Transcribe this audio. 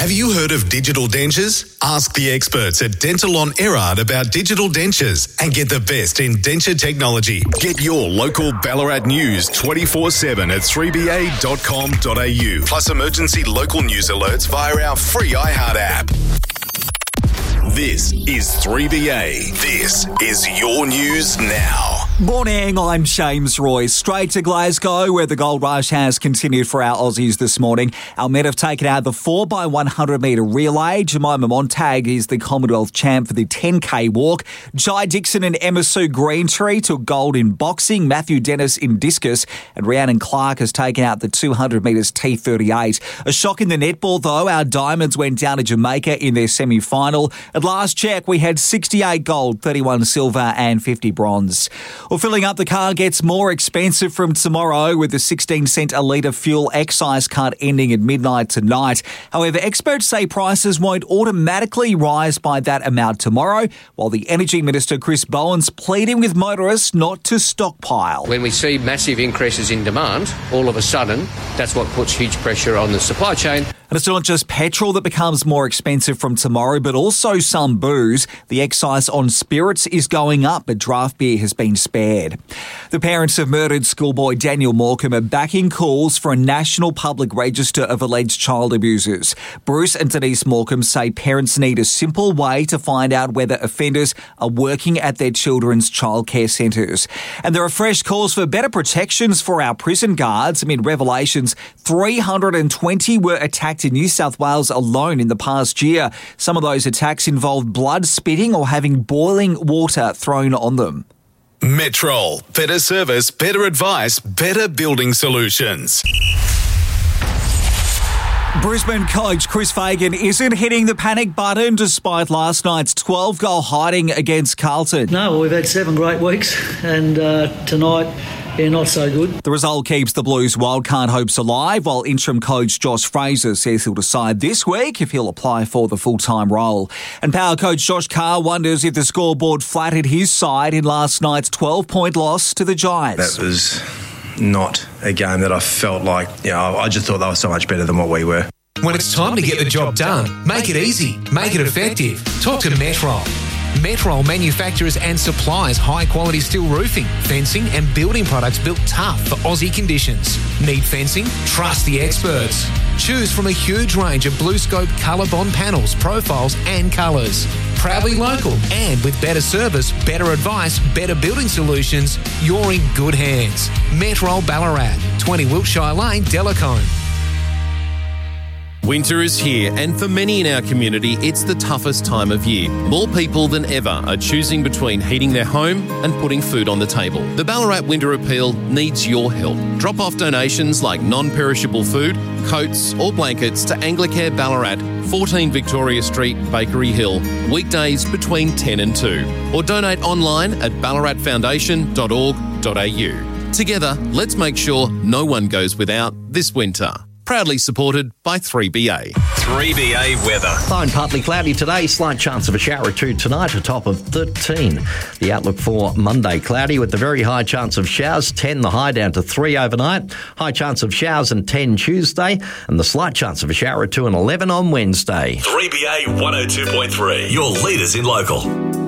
Have you heard of digital dentures? Ask the experts at Dental on Erard about digital dentures and get the best in denture technology. Get your local Ballarat news 24/7 at 3ba.com.au. Plus emergency local news alerts via our free iHeart app. This is 3BA. This is your news now. Morning, I'm James Roy. Straight to Glasgow, where the gold rush has continued for our Aussies this morning. Our men have taken out the 4x100 metre relay. Jemima Montag is the Commonwealth champ for the 10K walk. Jai Dixon and Emma Sue Greentree took gold in boxing. Matthew Dennis in discus. And Rhiannon Clark has taken out the 200 metres T38. A shock in the netball, though. Our Diamonds went down to Jamaica in their semi-final. At last check, we had 68 gold, 31 silver and 50 bronze. Well, filling up the car gets more expensive from tomorrow with the 16 cent a litre fuel excise cut ending at midnight tonight. However, experts say prices won't automatically rise by that amount tomorrow, while the Energy Minister Chris Bowen's pleading with motorists not to stockpile. When we see massive increases in demand, all of a sudden, that's what puts huge pressure on the supply chain. And it's not just petrol that becomes more expensive from tomorrow, but also some booze. The excise on spirits is going up, but draft beer has been spared. The parents of murdered schoolboy Daniel Morecambe are backing calls for a national public register of alleged child abusers. Bruce and Denise Morecambe say parents need a simple way to find out whether offenders are working at their children's childcare centres. And there are fresh calls for better protections for our prison guards amid revelations 320 were attacked in New South Wales alone in the past year. Some of those attacks involved blood spitting or having boiling water thrown on them. Metrol. Better service, better advice, better building solutions. Brisbane coach Chris Fagan isn't hitting the panic button despite last night's 12-goal hiding against Carlton. No, well, we've had 7 great weeks and tonight, not so good. The result keeps the Blues wildcard hopes alive, while interim coach Josh Fraser says he'll decide this week if he'll apply for the full-time role. And power coach Josh Carr wonders if the scoreboard flattered his side in last night's 12-point loss to the Giants. That was not a game that I felt like, I just thought they were so much better than what we were. When it's time to get the job done, make it easy, make it effective. Talk to Metrol. Metrol manufactures and supplies high-quality steel roofing, fencing and building products built tough for Aussie conditions. Need fencing? Trust the experts. Choose from a huge range of BlueScope ColourBond panels, profiles and colours. Proudly local and with better service, better advice, better building solutions, you're in good hands. Metrol Ballarat, 20 Wiltshire Lane, Delacombe. Winter is here, and for many in our community, it's the toughest time of year. More people than ever are choosing between heating their home and putting food on the table. The Ballarat Winter Appeal needs your help. Drop off donations like non-perishable food, coats or blankets to Anglicare Ballarat, 14 Victoria Street, Bakery Hill, weekdays between 10 and 2. Or donate online at ballaratfoundation.org.au. Together, let's make sure no one goes without this winter. Proudly supported by 3BA. 3BA weather. Fine, partly cloudy today. Slight chance of a shower or two tonight, a top of 13. The outlook for Monday, cloudy with the very high chance of showers. 10 the high, down to 3 overnight. High chance of showers and 10 Tuesday. And the slight chance of a shower or two and 11 on Wednesday. 3BA 102.3. Your leaders in local.